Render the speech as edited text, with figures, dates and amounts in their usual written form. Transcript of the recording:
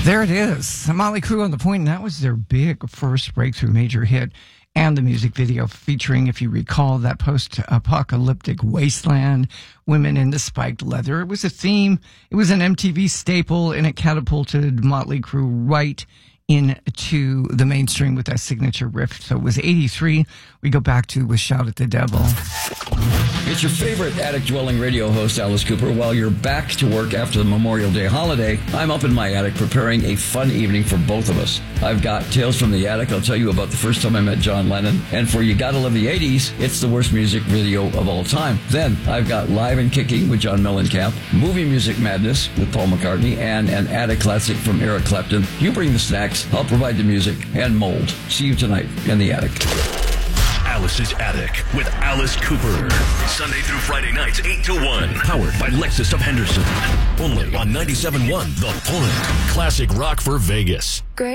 There it is. Motley Crue on the Point, and that was their big first breakthrough major hit. And the music video featuring, if you recall, that post-apocalyptic wasteland, women in the spiked leather. It was a theme. It was an MTV staple, and it catapulted Motley Crue right into the mainstream with that signature riff. So it was 83. We go back to with Shout at the Devil. It's your favorite attic-dwelling radio host, Alice Cooper. While you're back to work after the Memorial Day holiday, I'm up in my attic preparing a fun evening for both of us. I've got Tales from the Attic. I'll tell you about the first time I met John Lennon. And for You Gotta Love the 80s, it's the worst music video of all time. Then I've got Live and Kicking with John Mellencamp, Movie Music Madness with Paul McCartney, and an attic classic from Eric Clapton. You bring the snacks, I'll provide the music and mold. See you tonight in the attic. Alice's Attic with Alice Cooper. Sunday through Friday nights, 8 to 1. Powered by Lexus of Henderson. Only on 97.1 The Point. Classic rock for Vegas. Great.